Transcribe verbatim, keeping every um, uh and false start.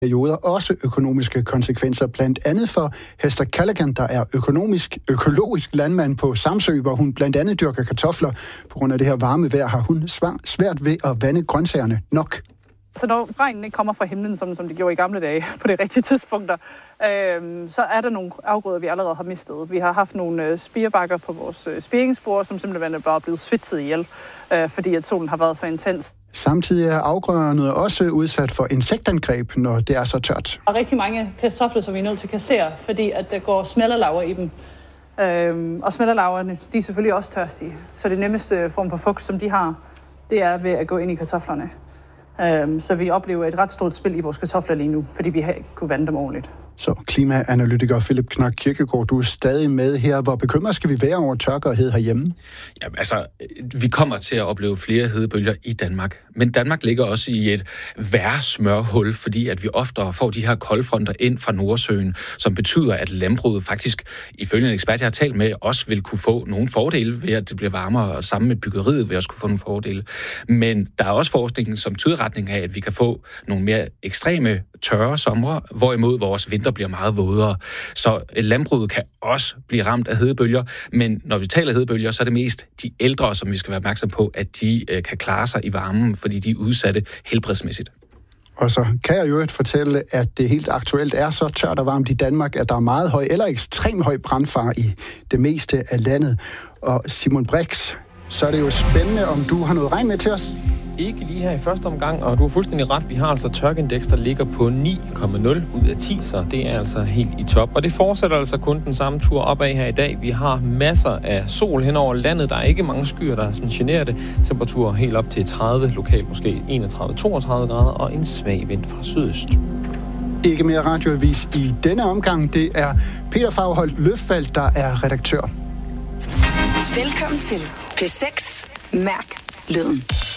perioder også økonomiske konsekvenser, blandt andet for Hester Callaghan, der er økonomisk, økologisk landmand på Samsø, hvor hun blandt andet dyrker kartofler. På grund af det her varme vejr har hun svært ved at vande grøntsagerne nok. Så når regnen ikke kommer fra himlen, som, som det gjorde i gamle dage, på de rigtige tidspunkter, øh, så er der nogle afgrøder, vi allerede har mistet. Vi har haft nogle øh, spirebakker på vores øh, spiringsbord, som simpelthen er bare blevet svitset ihjel, øh, fordi at solen har været så intens. Samtidig er afgrøderne også udsat for insektangreb, når det er så tørt. Og rigtig mange kartofler, som vi er nødt til at kassere, fordi at der går smælderlarver i dem. Øh, og smælderlarverne, de er selvfølgelig også tørstige. Så det nemmeste form for fugt, som de har, det er ved at gå ind i kartoflerne. Så vi oplever et ret stort spil i vores kartofler lige nu, fordi vi ikke kunne vande dem ordentligt. Så klimaanalytiker Philip Knak Kirkegaard, du er stadig med her. Hvor bekymret skal vi være over tørke og hed herhjemme? Ja, altså, vi kommer til at opleve flere hedebølger i Danmark. Men Danmark ligger også i et værre smørhul, fordi at vi oftere får de her koldfronter ind fra Nordsøen, som betyder, at landbruget faktisk, ifølge en ekspert, jeg har talt med, også vil kunne få nogle fordele ved, at det bliver varmere, og sammen med byggeriet vil også kunne få nogle fordele. Men der er også forskning, som tyder retning af, at vi kan få nogle mere ekstreme tørre somre, hvorimod vores vinter bliver meget vådere. Så landbruget kan også blive ramt af hedebølger, men når vi taler hedebølger, så er det mest de ældre, som vi skal være opmærksom på, at de øh, kan klare sig i varmen, fordi de er udsatte helbredsmæssigt. Og så kan jeg jo fortælle, at det helt aktuelt er så tørt og varmt i Danmark, at der er meget høj eller ekstrem høj brandfare i det meste af landet. Og Simon Brix, så er det jo spændende, om du har noget regn med til os. Ikke lige her i første omgang, og du har fuldstændig ret. Vi har altså tørkeindeks, der ligger på ni komma nul ud af ti, så det er altså helt i top. Og det fortsætter altså kun den samme tur opad her i dag. Vi har masser af sol hen over landet. Der er ikke mange skyer, der sådan generer det. Temperaturer helt op til tredive, lokalt måske enogtredive til toogtredive grader, og en svag vind fra sydøst. Ikke mere radioavis i denne omgang. Det er Peter Fagholt Løfvald, der er redaktør. Velkommen til P seks. Mærk lyden.